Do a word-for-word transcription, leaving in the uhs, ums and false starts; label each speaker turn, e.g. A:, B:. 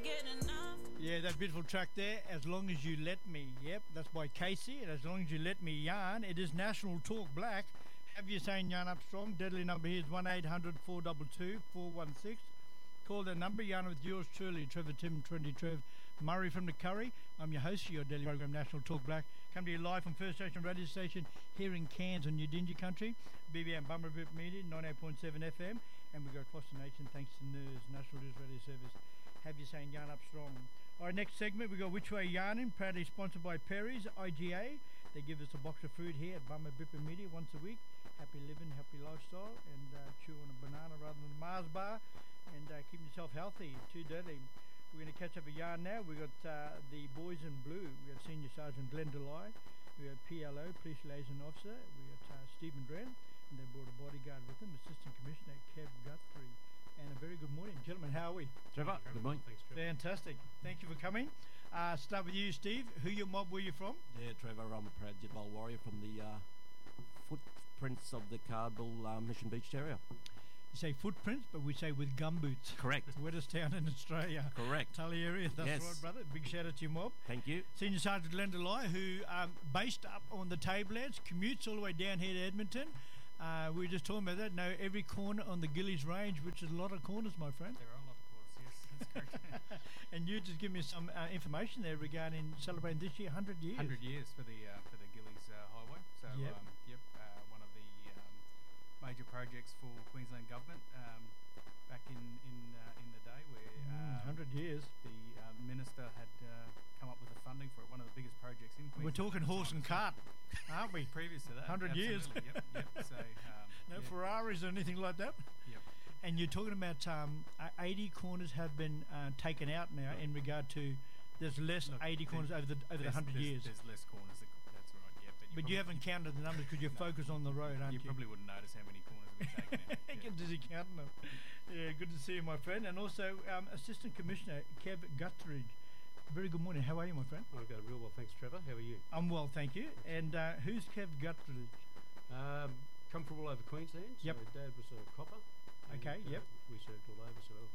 A: get enough.
B: Yeah, that beautiful track there, As Long As You Let Me. Yep, that's by Casey, and As Long As You Let Me Yarn. It is National Talk Black. Have you saying yarn up strong? Deadly number here is one eight hundred four two two four one six. Call that number, yarn with yours truly, Trevor Tim, twenty Trev Murray from the Curry. I'm your host for your daily program, National Talk Black. Come to you live from First Station Radio Station here in Cairns on Udinja Country, B B M Bummervip Media, ninety-eight point seven F M, and we go across the nation thanks to N E R S, National News Radio Service. Have you saying yarn up strong? All right, next segment, we got Which Way Yarning, proudly sponsored by Perry's, I G A. They give us a box of food here at Bummervip Media once a week. Happy living, happy lifestyle, and uh, chew on a banana rather than a Mars bar, and uh, keep yourself healthy. Too dirty. We're going to catch up a yarn now. We've got uh, the boys in blue. We have Senior Sergeant Glenn Delay. We have P L O, Police Liaison Officer. We got uh, Stephen Dren, and they brought a bodyguard with them, Assistant Commissioner Kev Guthrie. And a very good morning, gentlemen. How are we?
C: Trevor,
D: Trevor.
C: good morning.
D: Thanks, Trevor.
B: Fantastic. Thank you for coming. Uh, start with you, Steve. Who your mob were you from?
C: Yeah, Trevor, I'm a proud Jitwal warrior from the uh, footprints of the Cardwell uh, Mission Beach Terrier.
B: You say footprints, but we say with gumboots.
C: Correct.
B: Wettest town in Australia.
C: Correct.
B: Tully area. That's
C: Yes.
B: right, brother. Big shout out to your mob.
C: Thank you.
B: Senior Sergeant Glenn Delay, who um, based up on the Tablelands, commutes all the way down here to Edmonton. Uh, we were just talking about that. Know every corner on the Gillies Range, which is a lot of corners, my friend.
D: There are a lot of courses, yes, that's correct.
B: And you just give me some uh, information there regarding celebrating this year one hundred years.
D: one hundred years for the uh, for the Gillies uh, Highway. So,
B: Yep.
D: um, yep, uh, one of the um, major projects for Queensland Government um, back in in uh, in the day, where
B: Mm,
D: um,
B: one hundred years.
D: the uh, minister had uh, come up with the funding for it. One of the biggest projects in Queensland.
B: We're talking
D: at the
B: horse
D: time.
B: and cart, aren't we?
D: Previous to that,
B: one hundred years.
D: absolutely, Yep, yep. So, um,
B: No
D: yeah,
B: Ferraris or anything like that.
D: Yep.
B: And you're talking about um, uh, eighty corners have been uh, taken out now in regard to there's less
D: Look,
B: eighty corners
D: there-
B: over the over the
D: There's-
B: one hundred
D: there's-
B: years.
D: There's less corners. That, that's right. Yeah, but you,
B: But you haven't counted the numbers because you're
D: No.
B: focused on the road, aren't
D: You
B: you?
D: probably wouldn't notice how many corners we've taken out.
B: I
D: Yeah.
B: get dizzy counting them. Yeah, good to see you, my friend. And also, um, Assistant Commissioner Kev Guthridge. Very good morning. How are you, my friend?
E: I'm going real well, thanks, Trevor. How are you?
B: I'm well, thank you. And uh, who's Kev Guthridge?
E: Um, come from all over Queensland.
B: Yep.
E: So Dad was a copper. and,
B: Okay,
E: uh,
B: yep.
E: We served all over, so